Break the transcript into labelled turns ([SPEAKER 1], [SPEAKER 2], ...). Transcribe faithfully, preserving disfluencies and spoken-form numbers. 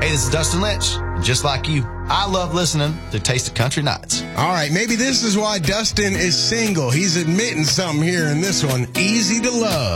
[SPEAKER 1] Hey, this is Dustin Lynch. Just like you, I love listening to Taste of Country Nights.
[SPEAKER 2] All right, maybe this is why Dustin is single. He's admitting something here in this one. Easy to love.